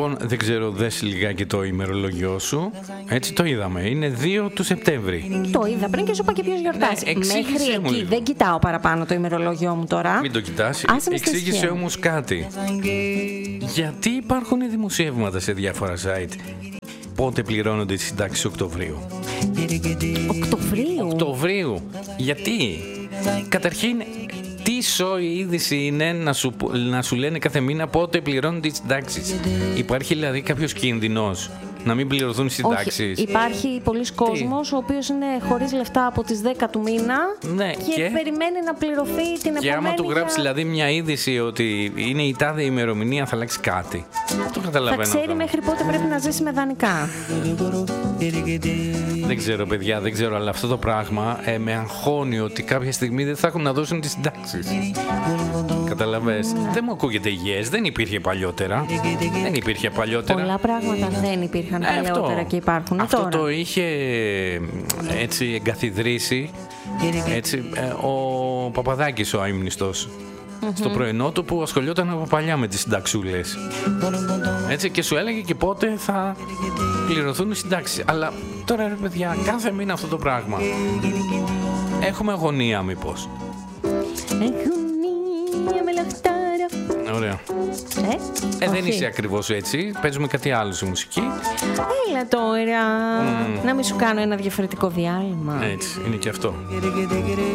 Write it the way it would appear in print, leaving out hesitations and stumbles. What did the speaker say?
Λοιπόν, δεν ξέρω, δες λιγάκι το ημερολόγιό σου. Έτσι το είδαμε. Είναι 2 του Σεπτέμβρη. Το είδα πριν και σου είπα και ποιος γιορτάζει. Ναι, Μέχρι εκεί λίγο. δεν κοιτάω παραπάνω το ημερολόγιό μου τώρα. Μην το κοιτάς. Άσε με στη Εξήγησε σχέση. όμως κάτι. Γιατί υπάρχουν δημοσιεύματα σε διάφορα site? Πότε πληρώνονται οι συντάξεις Οκτωβρίου? Οκτωβρίου. Γιατί? Καταρχήν, τι σόη είδηση είναι να σου λένε κάθε μήνα πότε πληρώνονται οι συντάξεις? Υπάρχει δηλαδή κάποιος κίνδυνος να μην πληρωθούν οι συντάξεις? Όχι, υπάρχει πολλής κόσμος ο οποίος είναι χωρίς λεφτά από τις 10 του μήνα, ναι, και περιμένει να πληρωθεί την επόμενη. Και άμα του γράψει δηλαδή μια είδηση ότι είναι η τάδε ημερομηνία, θα αλλάξει κάτι. Το καταλαβαίνω. Θα ξέρει μέχρι πότε πρέπει να ζήσει με δανεικά. Δεν ξέρω, παιδιά, δεν ξέρω, αλλά αυτό το πράγμα με αγχώνει ότι κάποια στιγμή δεν θα έχουν να δώσουν τις συντάξεις. Καταλαβες? Δεν μου ακούγεται υγιές, δεν υπήρχε παλιότερα. Δεν υπήρχε παλιότερα. Πολλά πράγματα δεν υπήρχαν παλιότερα και υπάρχουν αυτό τώρα. Το είχε έτσι εγκαθιδρύσει έτσι, ο Παπαδάκης, ο αείμνηστος. Στο πρωινό του που ασχολιόταν από παλιά με τις συνταξούλες. Έτσι, και σου έλεγε και πότε θα πληρωθούν οι συντάξεις. Αλλά τώρα, ρε παιδιά, κάθε μήνα αυτό το πράγμα. Έχουμε αγωνία μήπως? Αγωνία με λαχτάρα. Ωραία. Δεν είσαι ακριβώς έτσι. Παίζουμε κάτι άλλο στη μουσική. Έλα τώρα. Να μην σου κάνω ένα διαφορετικό διάλειμμα. Έτσι, είναι και αυτό.